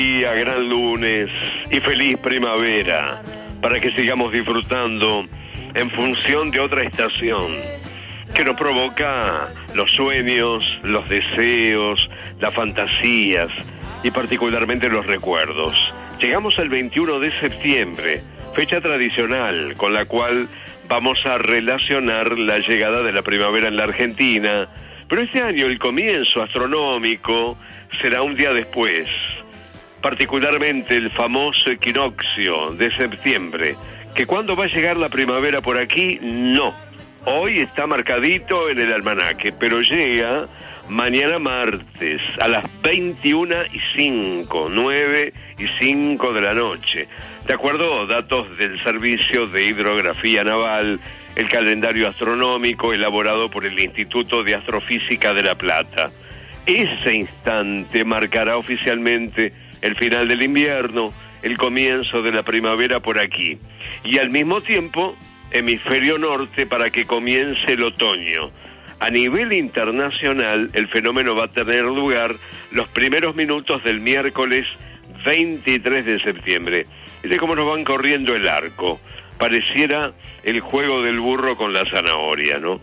Día, gran lunes y feliz primavera, para que sigamos disfrutando en función de otra estación que nos provoca los sueños, los deseos, las fantasías y particularmente los recuerdos. Llegamos al 21 de septiembre, fecha tradicional con la cual vamos a relacionar la llegada de la primavera en la Argentina, pero este año el comienzo astronómico será un día después, particularmente el famoso equinoccio de septiembre, que cuando va a llegar la primavera por aquí, no. Hoy está marcadito en el almanaque, pero llega mañana martes a las 21:05, 9:05 de la noche. De acuerdo a datos del Servicio de Hidrografía Naval, el calendario astronómico elaborado por el Instituto de Astrofísica de La Plata. Ese instante marcará oficialmente el final del invierno, el comienzo de la primavera por aquí, y al mismo tiempo, hemisferio norte para que comience el otoño. A nivel internacional, el fenómeno va a tener lugar los primeros minutos del miércoles 23 de septiembre. Mire cómo nos van corriendo el arco. Pareciera el juego del burro con la zanahoria, ¿no?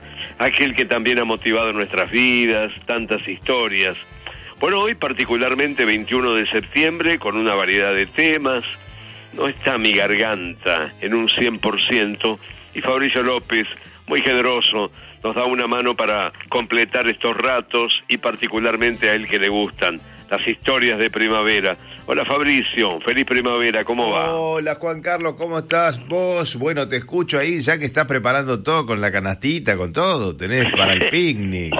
Aquel que también ha motivado nuestras vidas, tantas historias. Bueno, hoy particularmente 21 de septiembre, con una variedad de temas, no está mi garganta en un 100%, y Fabricio López, muy generoso, nos da una mano para completar estos ratos, y particularmente a él que le gustan las historias de primavera. Hola Fabricio, feliz primavera, ¿cómo va? Hola Juan Carlos, ¿cómo estás vos? Bueno, te escucho ahí, ya que estás preparando todo con la canastita, con todo, tenés para el picnic,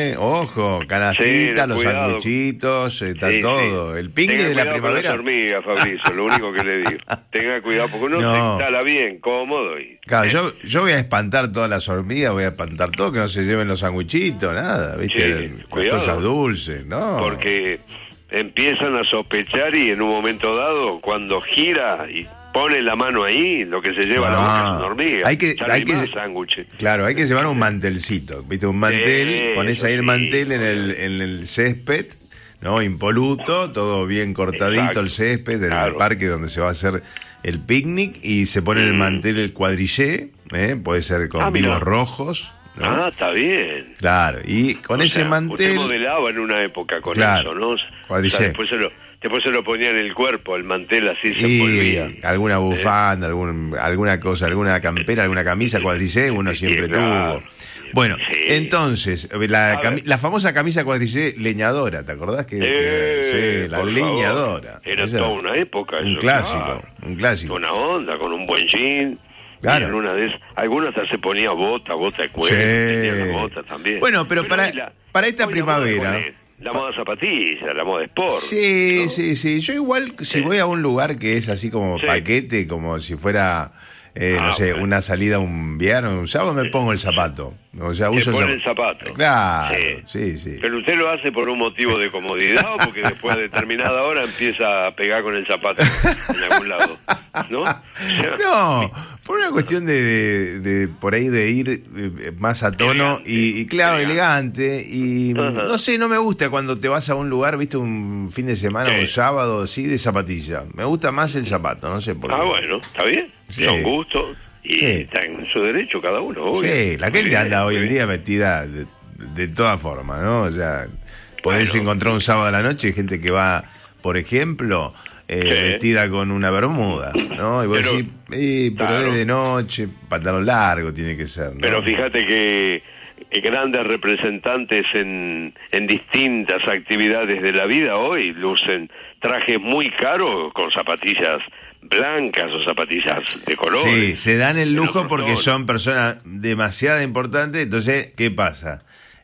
Ojo, canastita, sí, los sanguchitos, está todo. El picnic de la primavera. Con las hormigas, Fabricio, lo único que le digo. Tenga cuidado, porque uno se instala bien, cómodo y... Claro, yo voy a espantar todas las hormigas, voy a espantar todo, que no se lleven los sanguchitos, nada, ¿viste? Sí, cuidado, cosas dulces, ¿no? Porque empiezan a sospechar y en un momento dado, cuando gira y pone la mano ahí, lo que se lleva a la boca es una hormiga. Hay que claro, hay que llevar un mantelcito, ¿viste? Un mantel, pones ahí el mantel en el césped, ¿no? Impoluto, todo bien cortadito. Exacto. El césped, en el parque donde se va a hacer el picnic, y se pone el mantel, el cuadrillé, puede ser con vivos rojos, ¿no? Ah, está bien. Claro, y con ese mantel... Usted modelaba en una época con eso, ¿no? Cuadrillé. O sea, después se lo ponía en el cuerpo, el mantel así se envolvía. Alguna bufanda, alguna cosa, alguna campera, alguna camisa cuadrillé, uno siempre tuvo. Bueno, entonces, la famosa camisa cuadrillé leñadora, ¿te acordás? Sí, la leñadora. Era toda una época. Un clásico. Una onda, con un buen jean. Claro. En una de esas, algunas hasta se ponía bota de cuero, tenía la bota también. Bueno, pero para esta primavera... La moda zapatilla, la moda sport. Sí, ¿no? sí. Yo igual, si voy a un lugar que es así como paquete, como si fuera, no sé, una salida un viernes, un sábado, me pongo el zapato. O sea, uso el zapato. Claro, sí. Pero usted lo hace por un motivo de comodidad, o porque después de determinada hora empieza a pegar con el zapato en algún lado, ¿no? No, por una cuestión de por ahí de ir más a tono y claro, elegante, y no sé, no me gusta cuando te vas a un lugar, viste, un fin de semana, un sábado, así, de zapatilla. Me gusta más el zapato, no sé por qué. Bueno, está bien, son gustos. Y está en su derecho cada uno, obvio. Sí, la gente anda hoy en día vestida de todas formas, ¿no? O sea, podés encontrar un sábado a la noche gente que va, por ejemplo, vestida con una bermuda, ¿no? Y vos decís, pero es de noche, pantalón largo tiene que ser, ¿no? Pero fíjate que grandes representantes en distintas actividades de la vida hoy lucen trajes muy caros con zapatillas blancas o zapatillas de colores. Sí, se dan el lujo porque son personas demasiado importantes. Entonces, ¿qué pasa?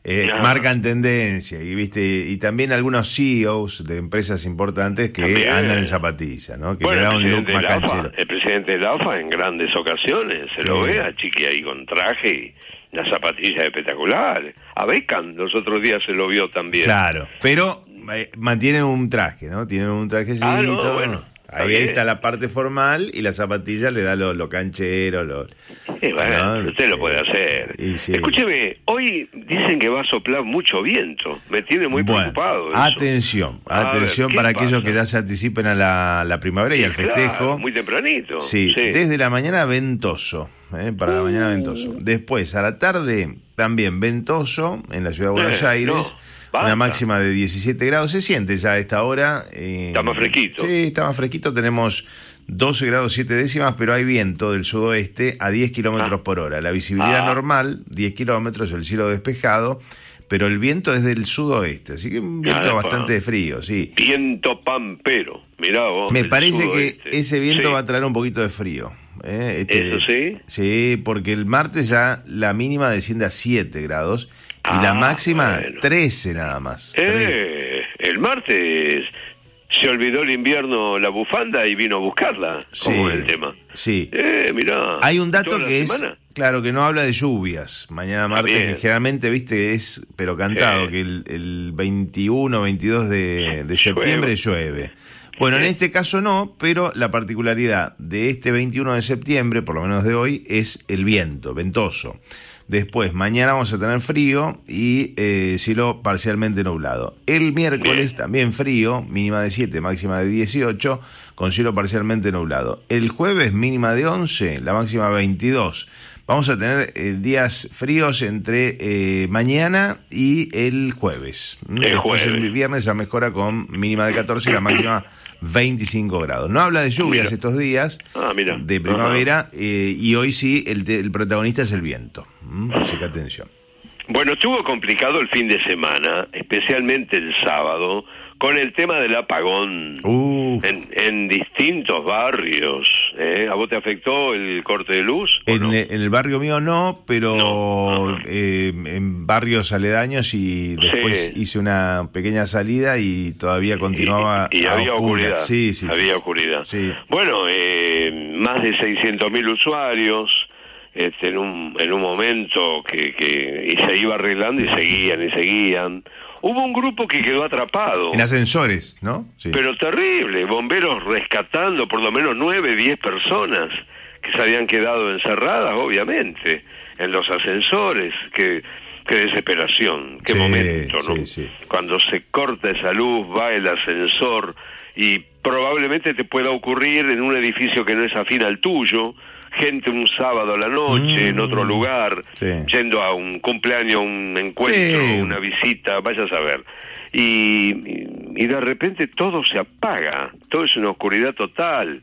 Marcan tendencia, y también algunos CEOs de empresas importantes que andan en zapatillas, ¿no? Que le da un look más canchero. El presidente de la AFA en grandes ocasiones se lo ve a Chiqui ahí con traje y las zapatillas espectaculares. A Beckham los otros días se lo vio también. Claro, pero mantienen un traje, ¿no? Tienen un trajecito. Bueno. Ahí está la parte formal y la zapatilla le da lo canchero, bueno, ¿no? Usted lo puede hacer. Sí. Escúcheme, hoy dicen que va a soplar mucho viento. Me tiene muy preocupado eso. Atención para aquellos que ya se anticipen a la primavera y al festejo. Claro, muy tempranito. Sí, desde la mañana ventoso. Para la mañana ventoso. Después, a la tarde, también ventoso en la ciudad de Buenos Aires. Una máxima de 17 grados. Se siente ya a esta hora. Está más fresquito. Sí, está más fresquito. Tenemos 12 grados 7 décimas, pero hay viento del sudoeste a 10 kilómetros por hora. La visibilidad normal, 10 kilómetros, el cielo despejado, pero el viento es del sudoeste, así que un viento bastante frío, sí. Viento pampero, mirá vos. Me parece que ese viento va a traer un poquito de frío. ¿Eso sí? Sí, porque el martes ya la mínima desciende a 7 grados y la máxima 13 nada más. El martes se olvidó el invierno la bufanda y vino a buscarla. ¿Cómo es el tema? Sí. Mirá. Hay un dato que claro, que no habla de lluvias. Mañana martes, que generalmente, viste, es, pero cantado, que el 21, 22 de septiembre llueve. Bueno, en este caso no, pero la particularidad de este 21 de septiembre, por lo menos de hoy, es el viento, ventoso. Después, mañana vamos a tener frío y cielo parcialmente nublado. El miércoles también frío, mínima de 7, máxima de 18, con cielo parcialmente nublado. El jueves mínima de 11, la máxima 22. Vamos a tener días fríos entre mañana y el jueves. Después el viernes ya mejora con mínima de 14 y la máxima 25 grados. No habla de lluvias estos días de primavera y hoy sí el protagonista es el viento. Así que atención. Bueno, estuvo complicado el fin de semana, especialmente el sábado, con el tema del apagón en distintos barrios. ¿A vos te afectó el corte de luz? En el barrio mío no, pero en barrios aledaños, y después hice una pequeña salida y todavía continuaba y había oscuridad. Sí. Había oscuridad. Sí. Bueno, más de 600.000 usuarios. En un momento que y se iba arreglando y seguían. Hubo un grupo que quedó atrapado. En ascensores, ¿no? Sí. Pero terrible, bomberos rescatando por lo menos 9, 10 personas que se habían quedado encerradas, obviamente, en los ascensores. Qué desesperación, qué momento, ¿no? Sí. Cuando se corta esa luz, va el ascensor y probablemente te pueda ocurrir en un edificio que no es afín al tuyo, gente un sábado a la noche en otro lugar, yendo a un cumpleaños, un encuentro, una visita, vaya a saber. Y de repente todo se apaga, todo es una oscuridad total.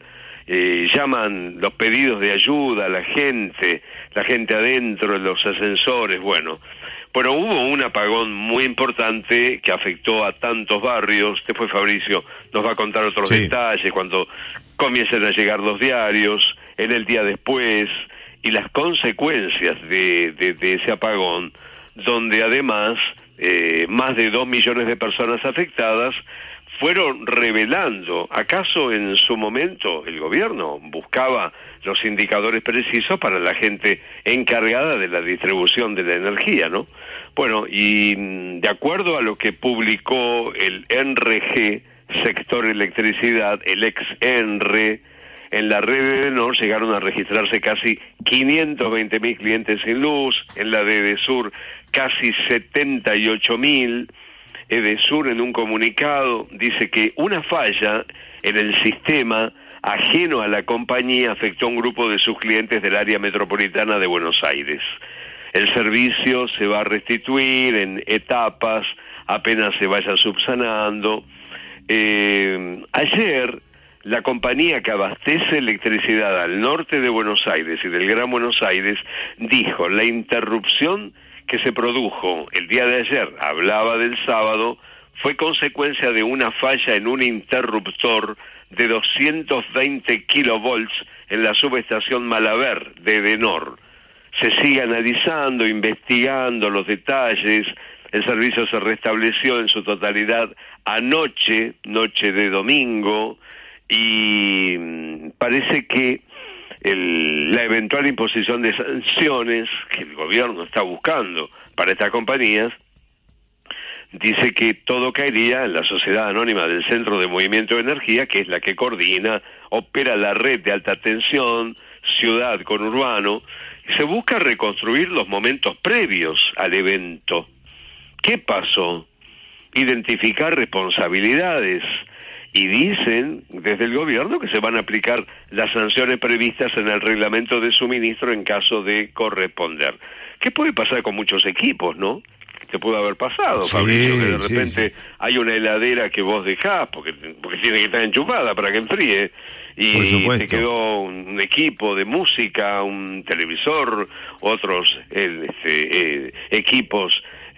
Llaman los pedidos de ayuda a la gente adentro en los ascensores. Bueno, hubo un apagón muy importante que afectó a tantos barrios. Después Fabricio nos va a contar otros detalles cuando comiencen a llegar los diarios, en el día después, y las consecuencias de ese apagón, donde además más de 2 millones de personas afectadas fueron revelando. ¿Acaso en su momento el gobierno buscaba los indicadores precisos para la gente encargada de la distribución de la energía, no? Bueno, y de acuerdo a lo que publicó el NRG, Sector Electricidad, el ex-ENRE, en la red de Edenor llegaron a registrarse casi 520.000 clientes sin luz, en la de Edesur casi 78.000. Edesur, en un comunicado, dice que una falla en el sistema ajeno a la compañía afectó a un grupo de sus clientes del área metropolitana de Buenos Aires. El servicio se va a restituir en etapas, apenas se vaya subsanando. Ayer, la compañía que abastece electricidad al norte de Buenos Aires y del Gran Buenos Aires dijo: la interrupción que se produjo el día de ayer, hablaba del sábado, fue consecuencia de una falla en un interruptor de 220 kilovolts en la subestación Malaver de Edenor. Se sigue analizando, investigando los detalles. El servicio se restableció en su totalidad anoche, noche de domingo, y parece que la eventual imposición de sanciones que el gobierno está buscando para estas compañías dice que todo caería en la Sociedad Anónima del Centro de Movimiento de Energía, que es la que coordina, opera la red de alta tensión, ciudad con urbano, y se busca reconstruir los momentos previos al evento. ¿Qué pasó? Identificar responsabilidades, y dicen desde el gobierno que se van a aplicar las sanciones previstas en el reglamento de suministro en caso de corresponder. ¿Qué puede pasar con muchos equipos, no? Te puede haber pasado, sí, Fabricio, que de repente hay una heladera que vos dejás porque tiene que estar enchufada para que enfríe, y te quedó un equipo de música, un televisor, otros equipos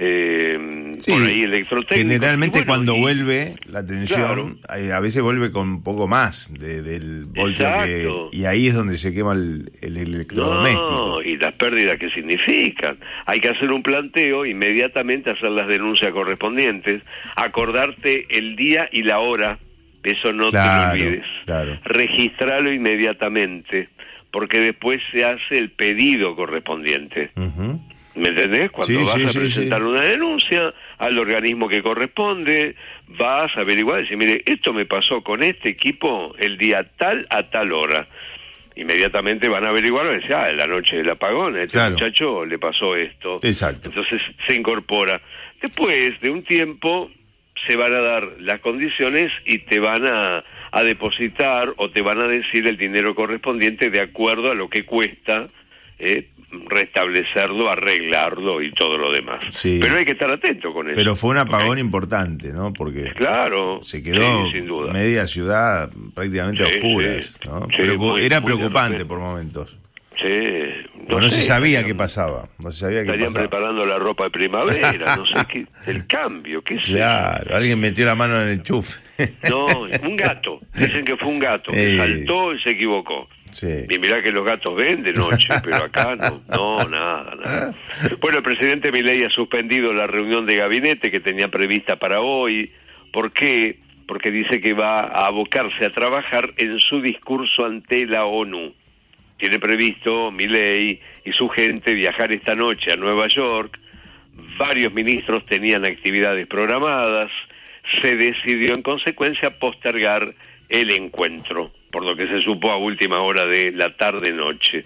por ahí electrotécnicos. Generalmente cuando vuelve la tensión, claro, a veces vuelve con un poco más del voltio, y ahí es donde se quema el electrodoméstico. No, y las pérdidas que significan. Hay que hacer un planteo, inmediatamente hacer las denuncias correspondientes, acordarte el día y la hora, eso no te lo olvides. Claro. Registrarlo inmediatamente, porque después se hace el pedido correspondiente. Uh-huh. ¿Me entendés? Cuando vas a presentar una denuncia al organismo que corresponde, vas a averiguar y decir, mire, esto me pasó con este equipo el día tal a tal hora. Inmediatamente van a averiguar y decir, en la noche del apagón, a este muchacho le pasó esto. Exacto. Entonces se incorpora. Después de un tiempo se van a dar las condiciones y te van a depositar o te van a decir el dinero correspondiente de acuerdo a lo que cuesta restablecerlo, arreglarlo y todo lo demás. Sí. Pero hay que estar atento con eso. Pero fue un apagón importante, ¿no? Porque se quedó sin duda media ciudad prácticamente a oscuras, ¿no? Pero era preocupante por momentos. Sí. No se sabía qué pasaba. No se sabía qué estarían pasaba. Preparando la ropa de primavera, no sé qué, el cambio, qué sé. Claro, alguien metió la mano en el enchufe. No, un gato. Dicen que fue un gato que saltó y se equivocó. Sí. Y mirá que los gatos ven de noche, pero acá nada. Bueno, el presidente Milei ha suspendido la reunión de gabinete que tenía prevista para hoy. ¿Por qué? Porque dice que va a abocarse a trabajar en su discurso ante la ONU. Tiene previsto Milei y su gente viajar esta noche a Nueva York. Varios ministros tenían actividades programadas. Se decidió en consecuencia postergar el encuentro, por lo que se supo a última hora de la tarde-noche.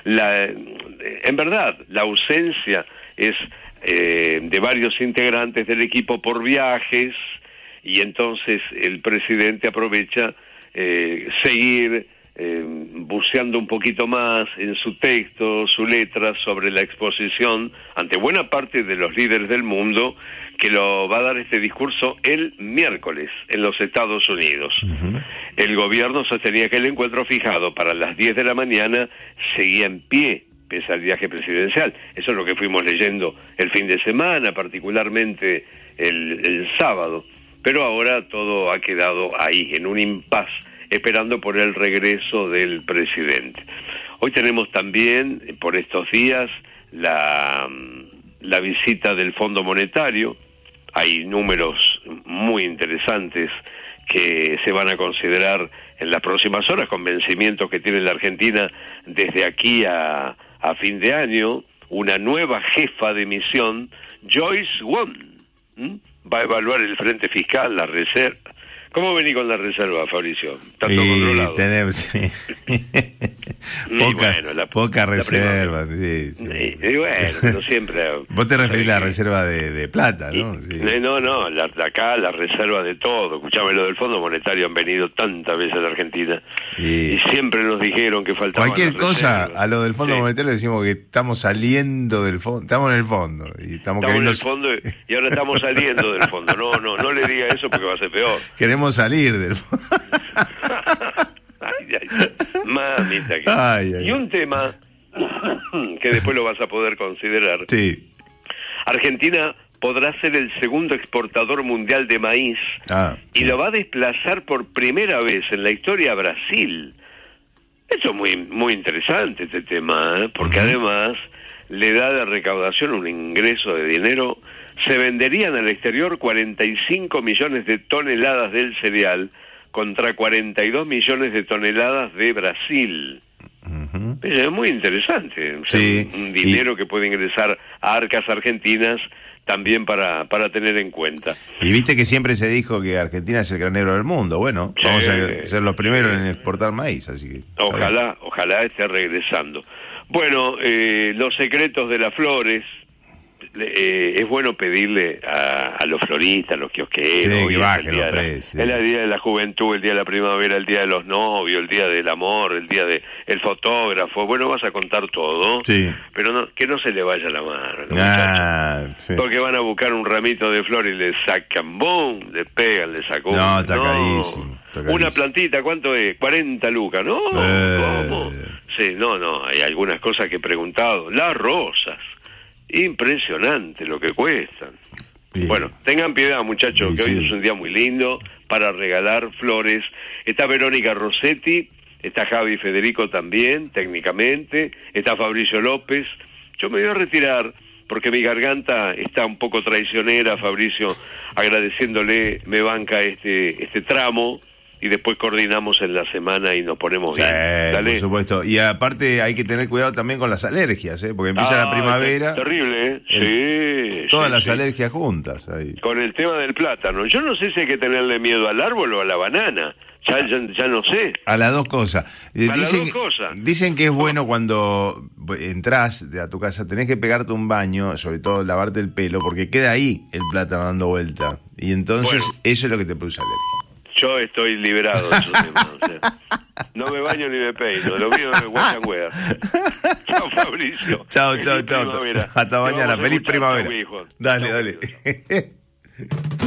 En verdad, la ausencia es de varios integrantes del equipo por viajes, y entonces el presidente aprovecha seguir buceando un poquito más en su texto, su letra, sobre la exposición ante buena parte de los líderes del mundo, que lo va a dar este discurso el miércoles en los Estados Unidos. Uh-huh. El gobierno sostenía que el encuentro fijado para las 10 de la mañana seguía en pie, pese al viaje presidencial. Eso es lo que fuimos leyendo el fin de semana, particularmente el sábado. Pero ahora todo ha quedado ahí, en un impasse, esperando por el regreso del presidente. Hoy tenemos también, por estos días, la visita del Fondo Monetario. Hay números muy interesantes que se van a considerar en las próximas horas, con vencimientos que tiene la Argentina desde aquí a fin de año. Una nueva jefa de misión, Joyce Wong, va a evaluar el frente fiscal, la reserva. ¿Cómo vení con la reserva, Fabricio? ¿Tanto controlado? Tenemos, sí. Poca reserva, sí. Y bueno, pero siempre... Vos te referís a la reserva de plata, ¿no? Sí. No, acá la reserva de todo. Escuchame, lo del Fondo Monetario han venido tantas veces a la Argentina y siempre nos dijeron que faltaba cualquier cosa. A lo del Fondo Monetario decimos que estamos saliendo del fondo, estamos en el fondo. Y estamos en el fondo y ahora estamos saliendo del fondo. No le diga eso porque va a ser peor. Queremos salir del fondo. Mamita. Y un tema que después lo vas a poder considerar. Sí. Argentina podrá ser el segundo exportador mundial de maíz y lo va a desplazar por primera vez en la historia a Brasil. Esto es muy, muy interesante, este tema, porque además le da de recaudación un ingreso de dinero. Se venderían al exterior 45 millones de toneladas del cereal contra 42 millones de toneladas de Brasil. Es muy interesante. O sea, un dinero que puede ingresar a arcas argentinas también para tener en cuenta. Y viste que siempre se dijo que Argentina es el granero del mundo. Bueno, vamos a ser los primeros en exportar maíz, así que... Ojalá esté regresando. Bueno, los secretos de las flores, es bueno pedirle a los floristas, a los kiosqueros, que bajen los precios. Es el día de la juventud, el día de la primavera, el día de los novios, el día del amor, el día del fotógrafo. Bueno, vas a contar todo, pero que no se le vaya la mano, muchachos, porque van a buscar un ramito de flores y le sacan, ¡boom!, le pegan, le sacó. No, está carísimo. Una plantita, ¿cuánto es? 40 lucas, ¿no? ¿Cómo? Sí, no, hay algunas cosas que he preguntado. Las rosas. Impresionante lo que cuestan. Bien. Bueno, tengan piedad, muchachos, que hoy es un día muy lindo para regalar flores. Está Verónica Rossetti, está Javi Federico también, técnicamente, está Fabricio López. Yo me voy a retirar porque mi garganta está un poco traicionera. Fabricio, agradeciéndole, me banca este tramo. Y después coordinamos en la semana y nos ponemos bien. Dale. Por supuesto. Y aparte hay que tener cuidado también con las alergias, porque empieza la primavera. Terrible, ¿eh? Todas las alergias juntas. Ahí. Con el tema del plátano. Yo no sé si hay que tenerle miedo al árbol o a la banana. Ya no sé. A las dos cosas. Las dos cosas. Dicen que es bueno cuando entras a tu casa, tenés que pegarte un baño, sobre todo lavarte el pelo, porque queda ahí el plátano dando vuelta. Y entonces eso es lo que te produce alergia. Yo estoy liberado de esos temas, o sea, no me baño ni me peino, lo mío es wash and wear. Chao, Fabricio. Chao. Hasta mañana, feliz primavera. Dale.